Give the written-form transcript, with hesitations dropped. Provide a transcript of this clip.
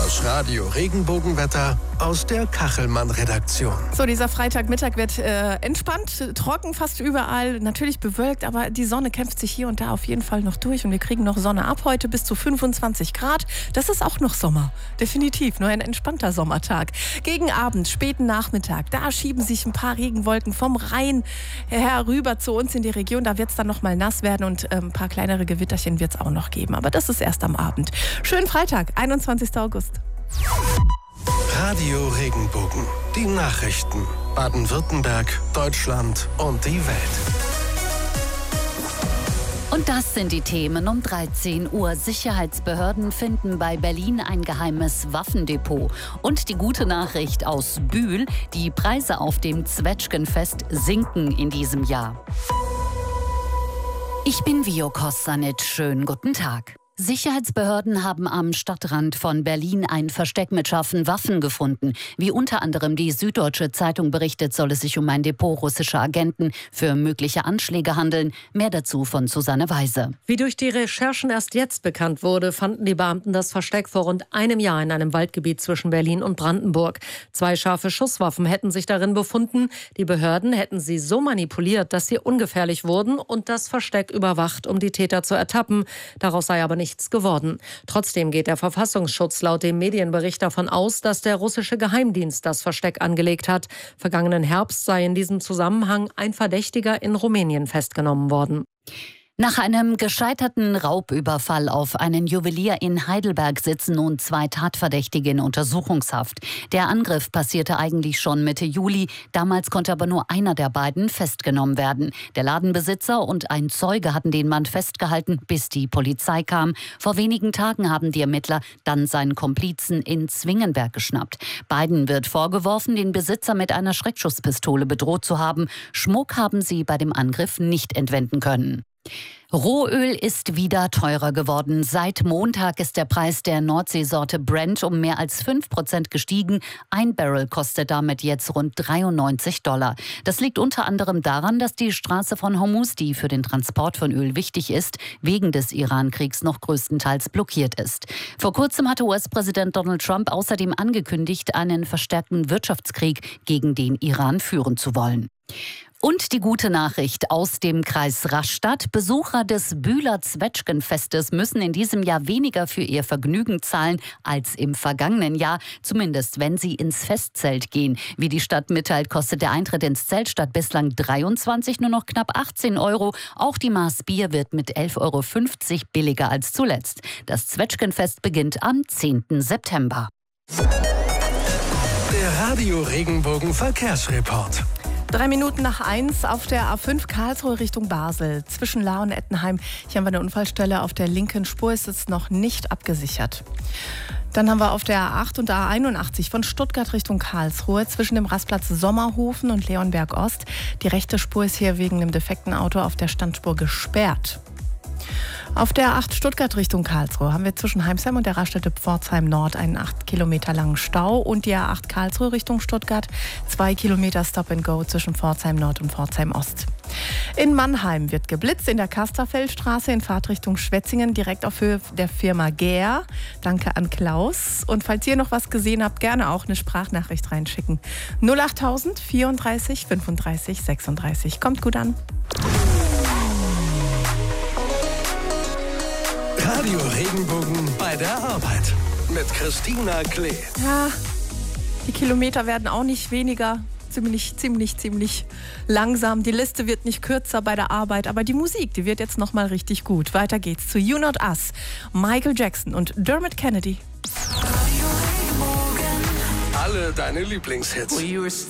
Das Radio Regenbogenwetter aus der Kachelmann-Redaktion. So, dieser Freitagmittag wird entspannt, trocken fast überall, natürlich bewölkt, aber die Sonne kämpft sich hier und da auf jeden Fall noch durch und wir kriegen noch Sonne ab heute bis zu 25 Grad. Das ist auch noch Sommer, definitiv, nur ein entspannter Sommertag. Gegen Abend, späten Nachmittag, da schieben sich ein paar Regenwolken vom Rhein herüber zu uns in die Region. Da wird es dann noch mal nass werden und ein paar kleinere Gewitterchen wird es auch noch geben, aber das ist erst am Abend. Schönen Freitag, 21. August. Radio Regenbogen. Die Nachrichten. Baden-Württemberg, Deutschland und die Welt. Und das sind die Themen um 13 Uhr. Sicherheitsbehörden finden bei Berlin ein geheimes Waffendepot. Und die gute Nachricht aus Bühl: Die Preise auf dem Zwetschgenfest sinken in diesem Jahr. Ich bin Vio Kossanit. Schönen guten Tag. Sicherheitsbehörden haben am Stadtrand von Berlin ein Versteck mit scharfen Waffen gefunden. Wie unter anderem die Süddeutsche Zeitung berichtet, soll es sich um ein Depot russischer Agenten für mögliche Anschläge handeln. Mehr dazu von Susanne Weise. Wie durch die Recherchen erst jetzt bekannt wurde, fanden die Beamten das Versteck vor rund einem Jahr in einem Waldgebiet zwischen Berlin und Brandenburg. 2 scharfe Schusswaffen hätten sich darin befunden. Die Behörden hätten sie so manipuliert, dass sie ungefährlich wurden und das Versteck überwacht, um die Täter zu ertappen. Daraus sei aber nichts geworden. Trotzdem geht der Verfassungsschutz laut dem Medienbericht davon aus, dass der russische Geheimdienst das Versteck angelegt hat. Vergangenen Herbst sei in diesem Zusammenhang ein Verdächtiger in Rumänien festgenommen worden. Nach einem gescheiterten Raubüberfall auf einen Juwelier in Heidelberg sitzen nun 2 Tatverdächtige in Untersuchungshaft. Der Angriff passierte eigentlich schon Mitte Juli. Damals konnte aber nur einer der beiden festgenommen werden. Der Ladenbesitzer und ein Zeuge hatten den Mann festgehalten, bis die Polizei kam. Vor wenigen Tagen haben die Ermittler dann seinen Komplizen in Zwingenberg geschnappt. Beiden wird vorgeworfen, den Besitzer mit einer Schreckschusspistole bedroht zu haben. Schmuck haben sie bei dem Angriff nicht entwenden können. Rohöl ist wieder teurer geworden. Seit Montag ist der Preis der Nordseesorte Brent um mehr als 5% gestiegen. Ein Barrel kostet damit jetzt rund $93. Das liegt unter anderem daran, dass die Straße von Hormuz, die für den Transport von Öl wichtig ist, wegen des Iran-Kriegs noch größtenteils blockiert ist. Vor kurzem hatte US-Präsident Donald Trump außerdem angekündigt, einen verstärkten Wirtschaftskrieg gegen den Iran führen zu wollen. Und die gute Nachricht aus dem Kreis Rastatt: Besucher des Bühler Zwetschgenfestes müssen in diesem Jahr weniger für ihr Vergnügen zahlen als im vergangenen Jahr, zumindest wenn sie ins Festzelt gehen. Wie die Stadt mitteilt, kostet der Eintritt ins Zelt statt bislang 23 nur noch knapp 18 €. Auch die Maß Bier wird mit 11,50 € billiger als zuletzt. Das Zwetschgenfest beginnt am 10. September. Der Radio Regenbogen Verkehrsreport. 3 Minuten nach 1 auf der A5 Karlsruhe Richtung Basel. Zwischen Lahr und Ettenheim. Hier haben wir eine Unfallstelle. Auf der linken Spur ist es noch nicht abgesichert. Dann haben wir auf der A8 und A81 von Stuttgart Richtung Karlsruhe zwischen dem Rastplatz Sommerhofen und Leonberg Ost. Die rechte Spur ist hier wegen einem defekten Auto auf der Standspur gesperrt. Auf der A8 Stuttgart Richtung Karlsruhe haben wir zwischen Heimsheim und der Raststätte Pforzheim Nord einen 8 Kilometer langen Stau und die A8 Karlsruhe Richtung Stuttgart 2 Kilometer Stop and Go zwischen Pforzheim Nord und Pforzheim Ost. In Mannheim wird geblitzt in der Kasterfeldstraße in Fahrtrichtung Schwetzingen, direkt auf Höhe der Firma Gär. Danke an Klaus. Und falls ihr noch was gesehen habt, gerne auch eine Sprachnachricht reinschicken. 08000 34 35 36. Kommt gut an. Radio Regenbogen bei der Arbeit mit Christina Klee. Ja, die Kilometer werden auch nicht weniger. Ziemlich langsam. Die Liste wird nicht kürzer bei der Arbeit, aber die Musik, die wird jetzt nochmal richtig gut. Weiter geht's zu You Not Us, Michael Jackson und Dermot Kennedy. Alle deine Lieblingshits.